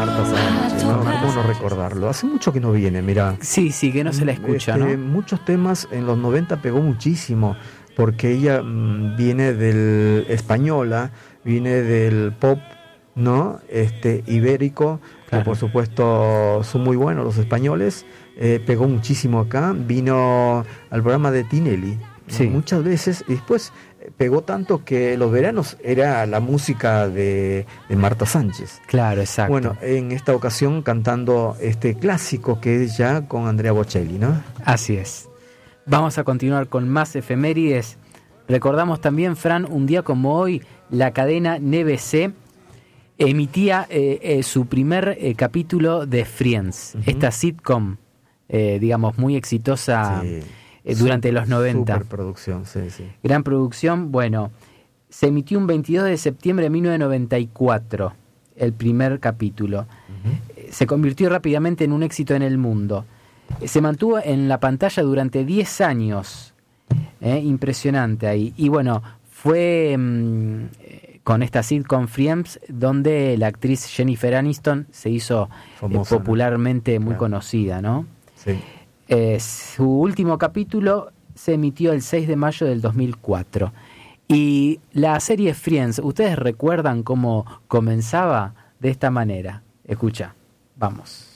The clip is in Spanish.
Marta Sánchez, ¿no? ¿Cómo no recordarlo? Hace mucho que no viene, mira. Sí, que no se la escucha, ¿no? Muchos temas en los 90 pegó muchísimo, porque ella viene del española, viene del pop, ¿no? Ibérico, Claro. que por supuesto son muy buenos los españoles. Pegó muchísimo acá, vino al programa de Tinelli, ¿no? Sí. Muchas veces, y después pegó tanto que los veranos era la música de Marta Sánchez. Claro, exacto. Bueno, en esta ocasión cantando este clásico que es ya con Andrea Bocelli, ¿no? Así es. Vamos a continuar con más efemérides. Recordamos también, Fran, un día como hoy, la cadena NBC emitía su primer capítulo de Friends, esta sitcom, digamos, muy exitosa. Sí. Durante los 90. Superproducción, sí. Gran producción. Bueno, se emitió un 22 de septiembre de 1994, el primer capítulo. Se convirtió rápidamente en un éxito en el mundo. Se mantuvo en la pantalla durante 10 años. Impresionante ahí. Y bueno, fue con esta sitcom Friends donde la actriz Jennifer Aniston se hizo famosa, popularmente, ¿no? Muy conocida, ¿no? Sí. Su último capítulo se emitió el 6 de mayo del 2004. Y la serie Friends, ¿ustedes recuerdan cómo comenzaba? De esta manera. Escucha, vamos.